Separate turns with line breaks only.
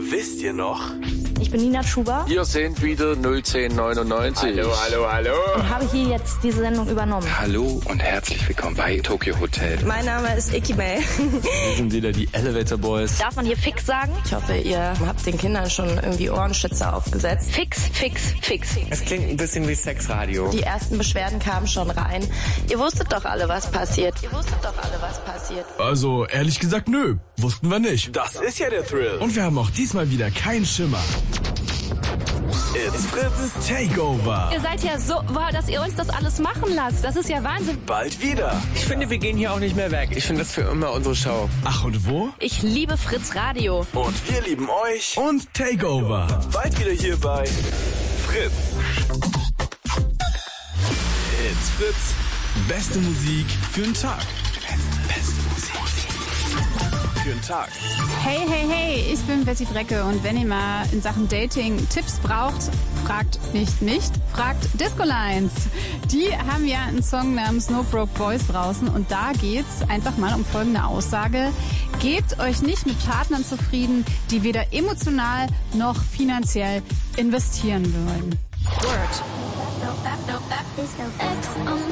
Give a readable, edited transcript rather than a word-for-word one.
Wisst ihr noch?
Ich bin Nina Schuber.
Hier sind wieder 01099.
Hallo.
Und habe hier jetzt diese Sendung übernommen.
Hallo und herzlich willkommen bei Tokyo Hotel.
Mein Name ist Icky May.
Wir sind wieder die Elevator Boys.
Darf man hier fix sagen?
Ich hoffe, ihr habt den Kindern schon irgendwie Ohrenschützer aufgesetzt.
Fix.
Es klingt ein bisschen wie Sexradio.
Die ersten Beschwerden kamen schon rein. Ihr wusstet doch alle, was passiert.
Also, ehrlich gesagt, nö. Wussten wir nicht.
Das ist ja der Thrill.
Und wir haben auch diesmal wieder keinen Schimmer.
It's Fritz
Takeover.
Ihr seid ja so, dass ihr uns das alles machen lasst. Das ist ja Wahnsinn.
bald wieder.
Ich finde, wir gehen hier auch nicht mehr weg. Ich finde das für immer unsere Show.
Ach, und wo?
Ich liebe Fritz Radio.
Und wir lieben euch.
Und Takeover.
Bald wieder hier bei Fritz. It's Fritz.
Beste Musik für den Tag.
Beste Musik für den Tag.
Hey, ich bin Betty Brecke und wenn ihr mal in Sachen Dating Tipps braucht, fragt nicht mich, fragt Disco Lines. Die haben ja einen Song namens No Broke Boys draußen und da geht's einfach mal um folgende Aussage. Gebt euch nicht mit Partnern zufrieden, die weder emotional noch finanziell investieren wollen. Word.